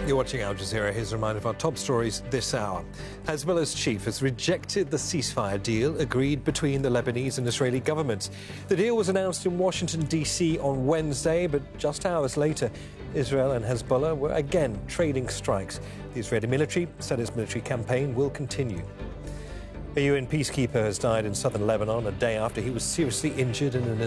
You're watching Al Jazeera. Here's a reminder of our top stories this hour. Hezbollah's chief has rejected the ceasefire deal agreed between the Lebanese and Israeli governments. The deal was announced in Washington, D.C. on Wednesday, but just hours later, Israel and Hezbollah were again trading strikes. The Israeli military said its military campaign will continue. A UN peacekeeper has died in southern Lebanon a day after he was seriously injured in an